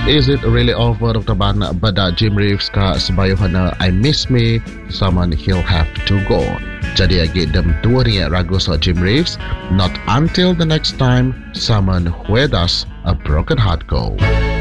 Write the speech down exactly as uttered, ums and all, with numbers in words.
Is it really over, Doktor Ban? Bada Jim Reeves ka sebayuhan na I Miss Me, someone he'll have to go. Jadi agi dem dua ni ragu so Jim Reeves. Not until the next time, someone where does a broken heart go.